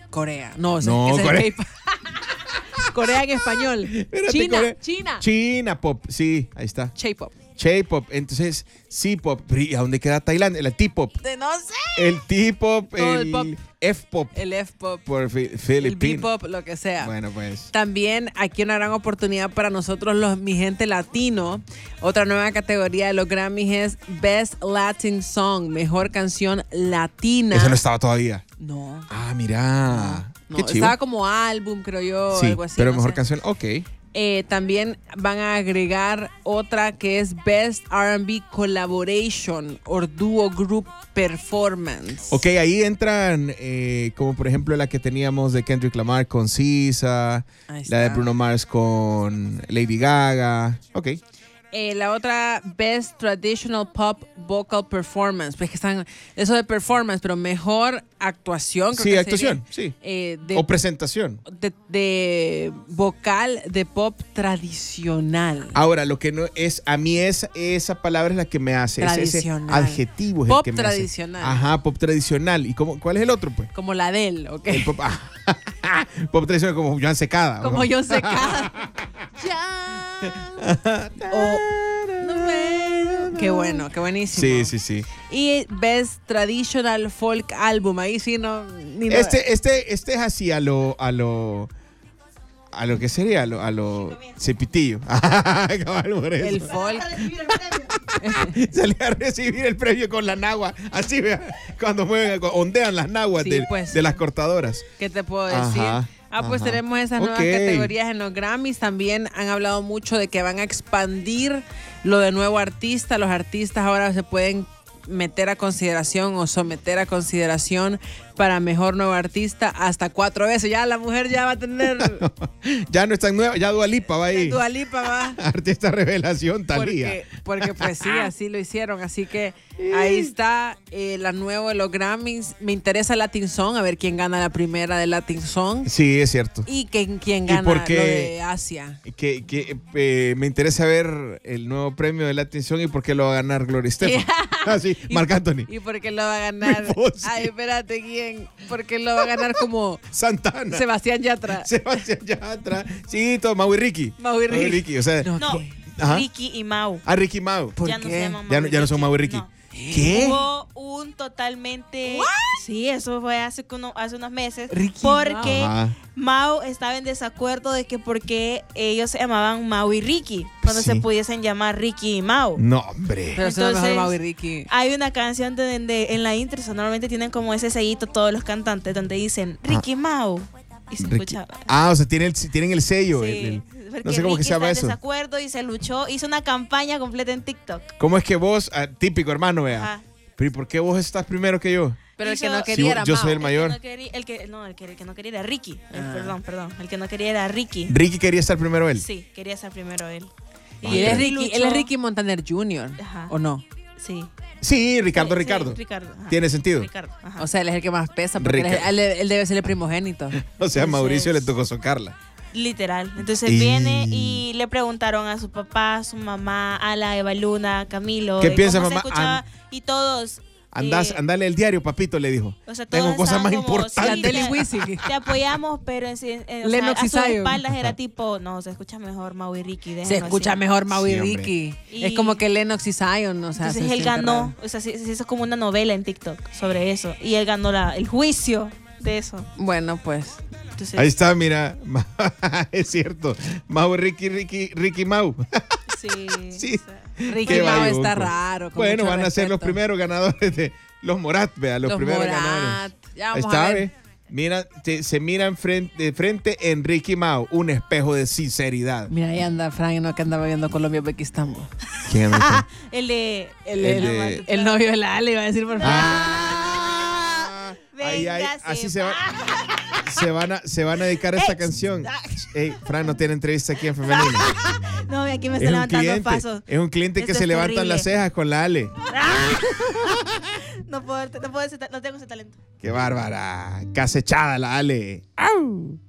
Corea. No, No, ese Corea. es K-pop. Corea en español. Espérate, China, Corea. China. China pop, sí, ahí está. J-pop. J-pop, entonces C-pop. ¿Y a dónde queda Tailandia? El T-pop. No sé. El T-pop, Todo el pop. el F-pop. El F-pop. Por El Filipino. B-pop, lo que sea. Bueno, pues. También aquí una gran oportunidad para nosotros, mi gente latino. Otra nueva categoría de los Grammys es Best Latin Song, mejor canción latina. Eso no estaba todavía. No. Ah, mira. No, Qué chido. estaba como álbum, creo yo, Sí, algo así. pero no mejor sé. canción, ok. También van a agregar otra que es Best R&B Collaboration o Duo Group Performance. Ok, ahí entran como por ejemplo la que teníamos de Kendrick Lamar con SZA, Ahí la de está. Bruno Mars con Lady Gaga. Ok. La otra, Best Traditional Pop Vocal Performance. Pues que están, eso de performance, pero mejor actuación. Creo Sí, que actuación, sería, sí. de, O presentación. de vocal de pop tradicional. Ahora, lo que no es, a mí esa palabra es la que me hace. Ese Tradicional. adjetivo es Pop el que me tradicional. hace. Ajá, pop tradicional. ¿Y cuál es el otro, pues? Como la de él, ¿ok? El pop, pop tradicional como Joan Secada. Como ¿no? yo sé cada... Ya. No me... Qué bueno, qué buenísimo. Sí, sí, sí. Y Best Traditional Folk Album. Ahí sí no... Ni Este es así a lo que sería, a lo cepitillo. Cabal, por eso. el folk. Salí a recibir el premio con la nagua. Así, vea, cuando ondean las naguas Sí, pues. de las cortadoras. ¿Qué te puedo decir? Ajá, Pues ajá. tenemos esas nuevas Ok. categorías en los Grammys. También han hablado mucho de que van a expandir lo de nuevo artista. Los artistas ahora se pueden meter a consideración o someter a consideración para mejor nuevo artista hasta 4 veces. Ya la mujer ya va a tener... Ya no es tan nueva, ya Dua Lipa va ahí. Dua Lipa va. Artista revelación, Thalía. Porque pues sí, así lo hicieron. Así que ahí está la nueva de los Grammys. Me interesa Latin Song, a ver quién gana la primera de Latin Song. Sí, es cierto. Y quién ¿Y gana por lo qué? de Asia. Me interesa ver el nuevo premio de la atención y por qué lo va a ganar Gloria Estefan. Así, Marc Anthony. ¿Y por qué lo va a ganar? Mi voz, sí. Ay, espérate, ¿quién? Porque lo va a ganar como Santana. Sebastián Yatra. Sebastián Yatra. Sí, todo, Mau y Ricky. Mau y Ricky. O sea, No, No, ¿qué? Ajá. Ricky y Mau. Ricky Mau. ¿Por Ya no qué? se llaman Ya Mau y no son Mau y Ricky. No. ¿Qué? Hubo un totalmente... Sí, eso fue hace unos meses. Ricky porque Ajá. Mau estaba en desacuerdo de que por qué ellos se llamaban Mau y Ricky, cuando Sí. se pudiesen llamar Ricky y Mau. No, hombre. Pero son mejor Entonces, Mau y Ricky. Hay una canción donde en la intro normalmente tienen como ese sellito todos los cantantes donde dicen Ricky Mau. Y se Ricky. escucha. O sea, tienen el sello. Sí, No porque sé cómo que Ricky se llama está en eso. desacuerdo y se luchó, hizo una campaña completa en TikTok. ¿Cómo es que vos, típico hermano, vea? Ajá. Pero ¿y por qué vos estás primero que yo? Pero el que hizo- no quería era yo Mau. soy el mayor. El que no quería era Ricky. Ah. Perdón. El que no quería era Ricky. Ricky quería estar primero él. Sí, quería ser primero él. Y él es Ricky, luchó- él es Ricky Montaner Jr. Ajá. ¿O no? Sí. Sí, Ricardo. Sí, Ricardo. Ajá. Tiene sentido. Ricardo. Ajá. O sea, él es el que más pesa porque él debe ser el primogénito. O sea, a Entonces- Mauricio le tocó socarla. Literal. Entonces Y- viene y le preguntaron a su papá, a su mamá, a la Eva Luna, a Camilo. ¿Qué de piensa, cómo se mamá? escuchaba, y todos. Andale el diario, papito, le dijo. O sea, todos Tengo cosas más estaban como, importantes. sí, Yandel y Wisin. te apoyamos, pero o sea, Lennox a y sus Zion. espaldas era tipo, no, se escucha mejor Mau y Ricky. Se déjenlo escucha así. mejor Mau y Sí, hombre. Ricky. Y- Es como que Lennox y Zion. O sea, Entonces se él siente ganó, raro. o sea, se hizo como una novela en TikTok sobre eso. Y él ganó el juicio de eso. Bueno, pues. Entonces, Ahí está, mira. Es cierto. Mau, Ricky Mau. sí. Sí. o sea, Ricky Qué Mau vayuco. está raro. con Bueno, mucho van a ser los respeto. primeros ganadores de los Morat, vea, los primeros Morat. ganadores. Ya Ahí vamos está, a ver. ve. Mira, se miran de frente en Ricky Mau, un espejo de sinceridad. Mira, ahí anda Frank, no que andaba viendo Colombia-Uzbekistán. ¿Quién anda? el de... El novio de la Ale iba a decir por favor. Venga, así se se van a dedicar a esta canción. Ey, Fran no tiene entrevista aquí en Femenina. No, aquí me está levantando pasos. Es un cliente que Esto se es levantan terrible. las cejas con la Ale. No tengo ese talento. Qué bárbara. Casechada la Ale. ¡Au!